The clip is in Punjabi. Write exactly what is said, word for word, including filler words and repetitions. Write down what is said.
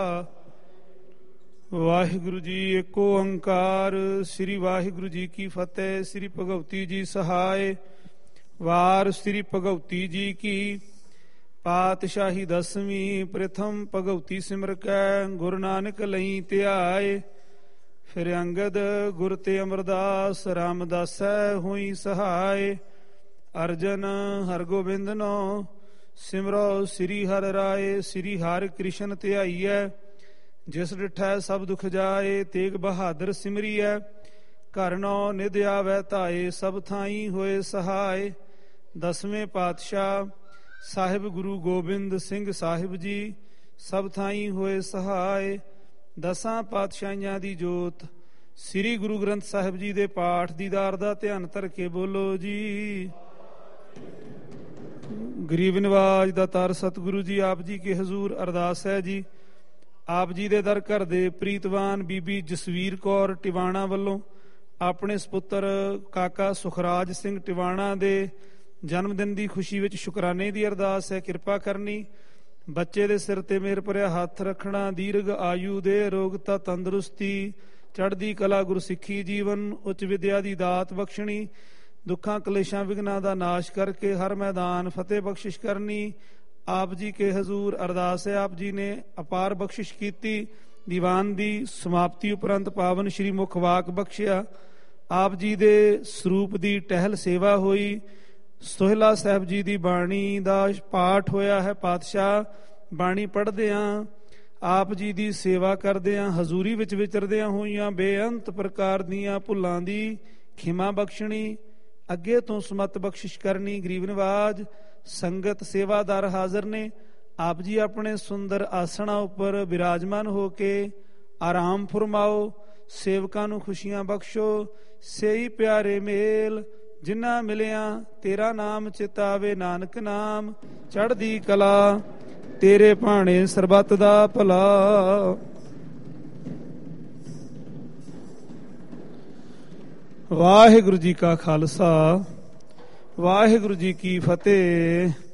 ਵਾਹਿਗੁਰੂ ਜੀ ਏਕ ਓੰਕਾਰ। ਸ੍ਰੀ ਵਾਹਿਗੁਰੂ ਜੀ ਕੀ ਫਤਿਹ। ਸ੍ਰੀ ਭਗਵਤੀ ਜੀ ਸਹਾਇ। ਵਾਰ ਸ੍ਰੀ ਭਗਵਤੀ ਜੀ ਕੀ। ਪਾਤਸ਼ਾਹੀ ਦਸਵੀਂ ਪ੍ਰਥਮ ਭਗਵਤੀ ਸਿਮਰ ਕੈ, ਗੁਰੂ ਨਾਨਕ ਲਈ ਧਿਆਏ। ਫਿਰ ਅੰਗਦ ਗੁਰ ਤੇ ਅਮਰਦਾਸ, ਰਾਮਦਾਸੈ ਹੋਈ ਸਹਾਇ। ਅਰਜਨ ਹਰਗੋਬਿੰਦ ਨੋ ਸਿਮਰੋ ਸ੍ਰੀ ਹਰਿ ਰਾਏ। ਸ੍ਰੀ ਹਰਿ ਕ੍ਰਿਸ਼ਨ ਧਿਆਈਐ, ਜਿਸ ਡਿਠੈ ਸਭ ਦੁਖ ਜਾਏ। ਤੇਗ ਬਹਾਦਰ ਸਿਮਰੀਐ, ਘਰ ਨੌ ਨਿਧ ਆਵੈ ਧਾਏ। ਸਭ ਥਾਈ ਹੋਏ ਸਹਾਇ। ਦਸਵੇਂ ਪਾਤਸ਼ਾਹ ਸਾਹਿਬ ਗੁਰੂ ਗੋਬਿੰਦ ਸਿੰਘ ਸਾਹਿਬ ਜੀ ਸਭ ਥਾਈ ਹੋਏ ਸਹਾਇ। ਦਸਾਂ ਪਾਤਸ਼ਾਹੀਆਂ ਦੀ ਜੋਤ ਸ੍ਰੀ ਗੁਰੂ ਗ੍ਰੰਥ ਸਾਹਿਬ ਜੀ ਦੇ ਪਾਠ ਦੀਦਾਰ ਦਾ ਧਿਆਨ ਧਰ ਕੇ ਬੋਲੋ ਜੀ। ਗਰੀਬ ਨਿਵਾਜ ਦਾ ਤਾਰ ਸਤਿਗੁਰੂ ਜੀ ਆਪ ਜੀ ਕੇ ਹਜ਼ੂਰ ਅਰਦਾਸ ਹੈ ਜੀ। ਆਪ ਜੀ ਦੇ ਦਰ ਘਰ ਦੇ ਪ੍ਰੀਤਵਾਨ ਬੀਬੀ ਜਸਵੀਰ ਕੌਰ ਟਿਵਾਣਾ ਵੱਲੋਂ ਆਪਣੇ ਸਪੁੱਤਰ ਕਾਕਾ ਸੁਖਰਾਜ ਸਿੰਘ ਟਿਵਾਣਾ ਦੇ ਜਨਮ ਦਿਨ ਦੀ ਖੁਸ਼ੀ ਵਿੱਚ ਸ਼ੁਕਰਾਨੇ ਦੀ ਅਰਦਾਸ ਹੈ। ਕਿਰਪਾ ਕਰਨੀ, ਬੱਚੇ ਦੇ ਸਿਰ ਤੇ ਮਿਹਰ ਭਰਿਆ ਹੱਥ ਰੱਖਣਾ, ਦੀਰਘ ਆਯੂ ਦੇ ਰੋਗਤਾ ਤੰਦਰੁਸਤੀ, ਚੜ੍ਹਦੀ ਕਲਾ, ਗੁਰਸਿੱਖੀ ਜੀਵਨ, ਉੱਚ ਵਿਦਿਆ ਦੀ ਦਾਤ ਬਖਸ਼ਣੀ, ਦੁੱਖਾਂ ਕਲੇਸ਼ਾਂ ਵਿਘਨਾਂ ਦਾ ਨਾਸ਼ ਕਰਕੇ ਹਰ ਮੈਦਾਨ ਫਤਿਹ ਬਖਸ਼ਿਸ਼ ਕਰਨੀ। ਆਪ ਜੀ ਕੇ ਹਜ਼ੂਰ ਅਰਦਾਸ ਹੈ। ਆਪ ਜੀ ਨੇ ਅਪਾਰ ਬਖਸ਼ਿਸ਼ ਕੀਤੀ। ਦੀਵਾਨ ਦੀ ਸਮਾਪਤੀ ਉਪਰੰਤ ਪਾਵਨ ਸ਼੍ਰੀ ਮੁਖ ਵਾਕ ਬਖਸ਼ਿਆ। ਆਪ ਜੀ ਦੇ ਸਰੂਪ ਦੀ ਟਹਿਲ ਸੇਵਾ ਹੋਈ। ਸੋਹਿਲਾ ਸਾਹਿਬ ਜੀ ਦੀ ਬਾਣੀ ਦਾ ਪਾਠ ਹੋਇਆ ਹੈ। ਪਾਤਸ਼ਾਹ ਬਾਣੀ ਪੜ੍ਹਦਿਆਂ, ਆਪ ਜੀ ਦੀ ਸੇਵਾ ਕਰਦਿਆਂ, ਹਜ਼ੂਰੀ ਵਿੱਚ ਵਿਚਰਦਿਆਂ ਹੋਈਆਂ ਬੇਅੰਤ ਪ੍ਰਕਾਰ ਦੀਆਂ ਭੁੱਲਾਂ ਦੀ ਖਿਮਾ ਬਖਸ਼ਣੀ, ਅੱਗੇ ਤੋਂ ਸਮਤ ਬਖਸ਼ਿਸ਼ ਕਰਨੀ। ਗਰੀਬ ਨਿਵਾਜ ਸੰਗਤ ਸੇਵਾਦਾਰ ਹਾਜ਼ਰ ਨੇ। ਆਪ ਜੀ ਆਪਣੇ ਸੁੰਦਰ ਆਸਣਾ ਉੱਪਰ ਬਿਰਾਜਮਾਨ ਹੋ ਕੇ ਆਰਾਮ ਫਰਮਾਓ। ਸੇਵਕਾਂ ਨੂੰ ਖੁਸ਼ੀਆਂ ਬਖਸ਼ੋ। ਸਹੀ ਪਿਆਰੇ ਮੇਲ ਜਿਨ੍ਹਾਂ ਮਿਲਿਆ ਤੇਰਾ ਨਾਮ ਚਿਤਾਵੇ। ਨਾਨਕ ਨਾਮ ਚੜ੍ਹਦੀ ਕਲਾ, ਤੇਰੇ ਭਾਣੇ ਸਰਬੱਤ ਦਾ ਭਲਾ। ਵਾਹਿਗੁਰੂ ਜੀ ਕਾ ਖਾਲਸਾ, ਵਾਹਿਗੁਰੂ ਜੀ ਕੀ ਫਤਿਹ।